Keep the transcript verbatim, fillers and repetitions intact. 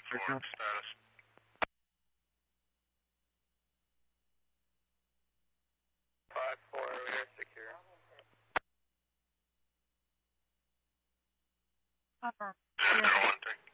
four status. five four, we are secure. Upper. Zero one three.